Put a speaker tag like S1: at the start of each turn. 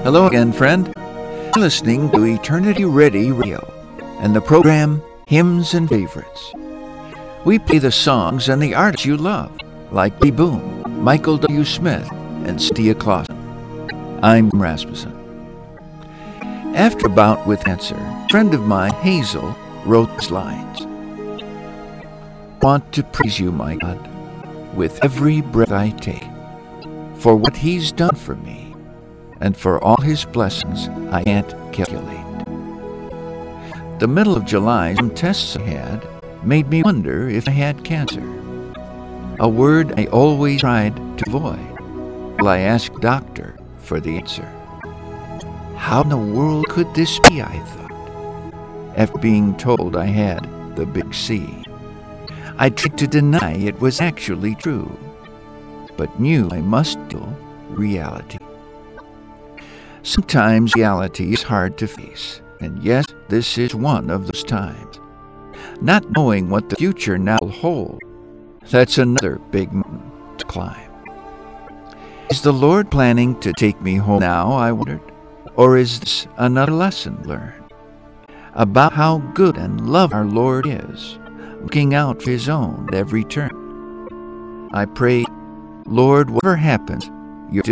S1: Hello again, friend. You're listening to Eternity Ready Radio and the program Hymns and Favorites. We play the songs and the artists you love, like Billy Boone, Michael W. Smith, and Cynthia Clausen. I'm Rasmussen. After a bout with cancer, a friend of mine, Hazel, wrote these lines. I want to praise you, my God, with every breath I take, for what He's done for me, and for all His blessings I can't calculate. The middle of July, some tests I had made me wonder if I had cancer. A word I always tried to avoid. Well, I asked the doctor for the answer. How in the world could this be, I thought, after being told I had the big C. I tried to deny it was actually true, but knew I must deal with reality. Sometimes reality is hard to face, and yes, this is one of those times. Not knowing what the future now will hold, that's another big mountain to climb. Is the Lord planning to take me home now, I wondered, or is this another lesson learned about how good and loving our Lord is, looking out for His own at every turn? I pray, Lord, whatever happens,